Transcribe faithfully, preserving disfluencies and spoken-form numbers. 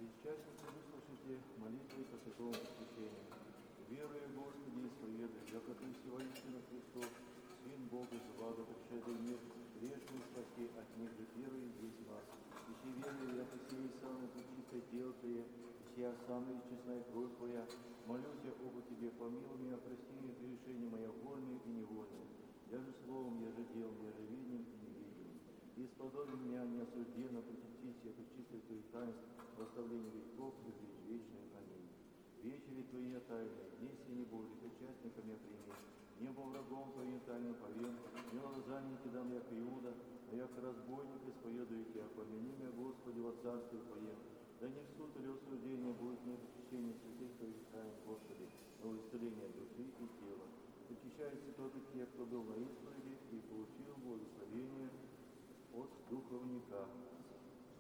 Причастники, выслушайте молитвы по святому посвящению. Веруя, Господи, исповедуй, яко Ты всевоистину Христос, Сын Бога, Бога, пришедший в мир, грешный спаси, от них же первый здесь нас. Ищи верую, яко сей самое пречистое тело Твое, сия самая честная кровь Твоя, молюсь я об Тебе, помилуй меня, прости мне прегрешения моя вольные и невольные. Я же словом, я же делом, я же видением и невидением. И сподоби меня неосужденно причастить всех чистых Твоих таинств, восставление веков и жизнь вечную. Аминь. Вечери Твои тайные, дни сии Божьих, участниками я прими. Не был врагом Твоим тайным повем, не лазанием кидам, як Иуда, но як разбойник исповедую Тебя, помяни меня, Господи, во царстве Твоем. Да не в суд или осуждение будет не причащение святых Твоих тайн, Господи, но исцеление души и тела. Причащаются только те, кто был на исповеди и получил благословение от духовника.